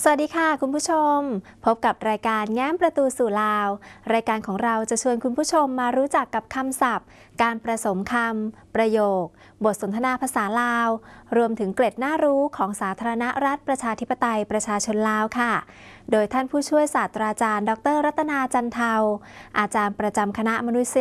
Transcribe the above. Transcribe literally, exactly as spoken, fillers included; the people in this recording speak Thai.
สวัสดีค่ะคุณผู้ชมพบกับรายการแง้มประตูสู่ลาวรายการของเราจะชวนคุณผู้ชมมารู้จักกับคำศัพท์การผสมคำประโยคบทสนทนาภาษาลาวรวมถึงเกร็ดน่ารู้ของสาธารณรัฐประชาธิปไตยประชาชนลาวค่ะโดยท่านผู้ช่วยศาสตราจารย์ดรรัตนาจันเทาอาจารย์ประจำคณะมนุษย